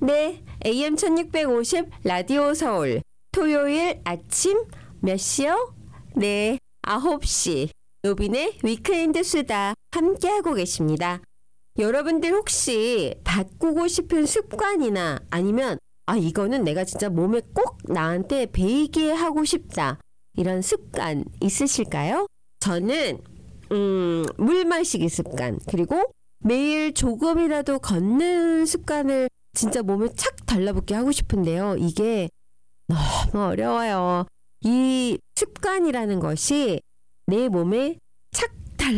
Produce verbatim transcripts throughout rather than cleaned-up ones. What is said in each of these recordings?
네, 에이엠 천육백오십 라디오 서울 토요일 아침 몇 시요? 네, 아홉 시 노빈의 위크엔드 수다 함께하고 계십니다. 여러분들 혹시 바꾸고 싶은 습관이나 아니면 아 이거는 내가 진짜 몸에 꼭 나한테 배이게 하고 싶다 이런 습관 있으실까요? 저는 음, 물 마시기 습관 그리고 매일 조금이라도 걷는 습관을 진짜 몸에 착 달라붙게 하고 싶은데요. 이게 너무 어려워요. 이 습관이라는 것이 내 몸에 착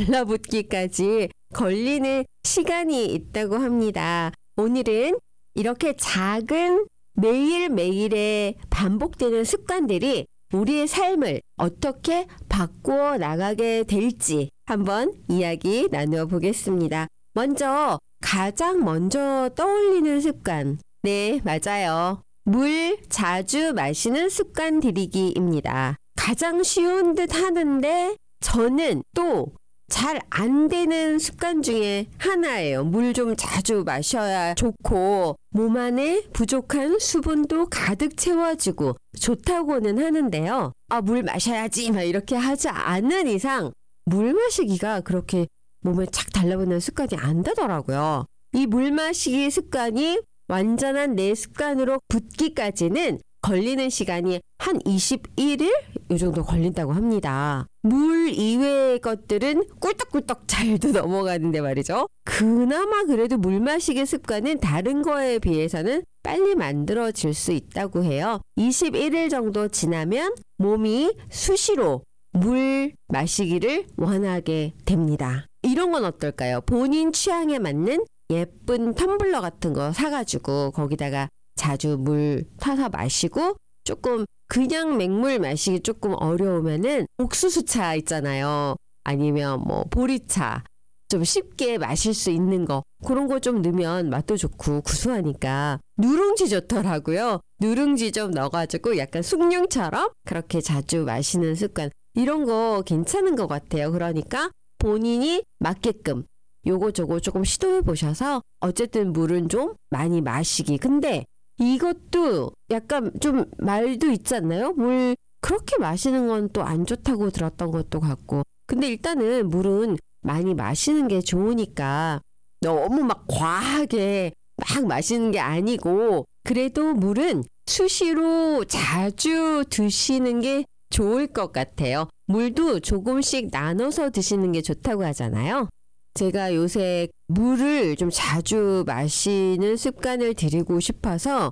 달라붙기까지 걸리는 시간이 있다고 합니다. 오늘은 이렇게 작은 매일매일의 반복되는 습관들이 우리의 삶을 어떻게 바꾸어 나가게 될지 한번 이야기 나누어 보겠습니다. 먼저 가장 먼저 떠올리는 습관. 네, 맞아요. 물 자주 마시는 습관 들이기입니다. 가장 쉬운 듯 하는데 저는 또 잘 안 되는 습관 중에 하나예요. 물 좀 자주 마셔야 좋고 몸 안에 부족한 수분도 가득 채워지고 좋다고는 하는데요. 아, 물 마셔야지 막 이렇게 하지 않는 이상 물 마시기가 그렇게 몸에 착 달라붙는 습관이 안 되더라고요. 이 물 마시기 습관이 완전한 내 습관으로 붙기까지는 걸리는 시간이 한 이십일 일? 이 정도 걸린다고 합니다. 물 이외의 것들은 꿀떡꿀떡 잘도 넘어가는데 말이죠. 그나마 그래도 물 마시기 습관은 다른 거에 비해서는 빨리 만들어질 수 있다고 해요. 이십일 일 정도 지나면 몸이 수시로 물 마시기를 원하게 됩니다. 이런 건 어떨까요? 본인 취향에 맞는 예쁜 텀블러 같은 거 사가지고 거기다가 자주 물 타서 마시고 조금 그냥 맹물 마시기 조금 어려우면은 옥수수차 있잖아요. 아니면 뭐 보리차 좀 쉽게 마실 수 있는 거 그런 거 좀 넣으면 맛도 좋고 구수하니까 누룽지 좋더라고요. 누룽지 좀 넣어가지고 약간 숭늉처럼 그렇게 자주 마시는 습관 이런 거 괜찮은 것 같아요. 그러니까 본인이 맞게끔 요거 저거 조금 시도해 보셔서 어쨌든 물은 좀 많이 마시기. 근데 이것도 약간 좀 말도 있지 않나요? 물 그렇게 마시는 건 또 안 좋다고 들었던 것도 같고. 근데 일단은 물은 많이 마시는 게 좋으니까 너무 막 과하게 막 마시는 게 아니고 그래도 물은 수시로 자주 드시는 게 좋을 것 같아요. 물도 조금씩 나눠서 드시는 게 좋다고 하잖아요. 제가 요새 물을 좀 자주 마시는 습관을 들이고 싶어서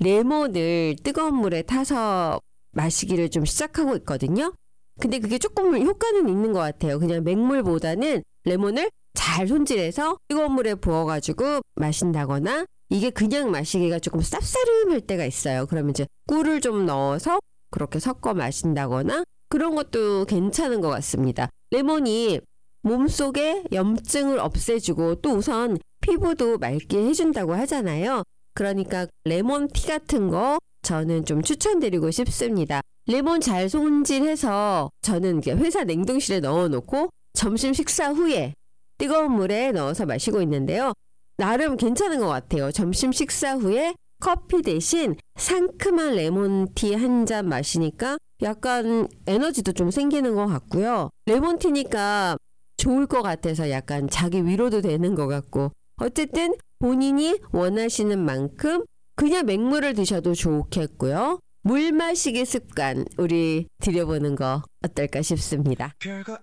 레몬을 뜨거운 물에 타서 마시기를 좀 시작하고 있거든요. 근데 그게 조금 효과는 있는 것 같아요. 그냥 맹물보다는 레몬을 잘 손질해서 뜨거운 물에 부어가지고 마신다거나 이게 그냥 마시기가 조금 쌉싸름할 때가 있어요. 그러면 이제 꿀을 좀 넣어서 그렇게 섞어 마신다거나 그런 것도 괜찮은 것 같습니다. 레몬이 몸속에 염증을 없애주고 또 우선 피부도 맑게 해준다고 하잖아요. 그러니까 레몬티 같은 거 저는 좀 추천드리고 싶습니다. 레몬 잘 손질해서 저는 회사 냉동실에 넣어놓고 점심 식사 후에 뜨거운 물에 넣어서 마시고 있는데요. 나름 괜찮은 것 같아요. 점심 식사 후에 커피 대신 상큼한 레몬티 한 잔 마시니까 약간 에너지도 좀 생기는 것 같고요. 레몬티니까 좋을 것 같아서 약간 자기 위로도 되는 것 같고 어쨌든 본인이 원하시는 만큼 그냥 맹물을 드셔도 좋겠고요. 물 마시기 습관 우리 들여보는 거 어떨까 싶습니다.